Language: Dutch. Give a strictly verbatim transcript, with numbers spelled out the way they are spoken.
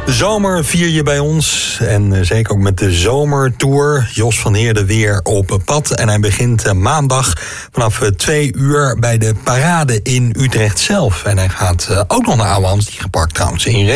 Zomer vier je bij ons en uh, zeker ook met de zomertour. Jos van Heerde weer op pad en hij begint uh, maandag vanaf uh, twee uur bij de parade in Utrecht zelf. En hij gaat uh, ook nog naar Ouwehands, die geparkt trouwens in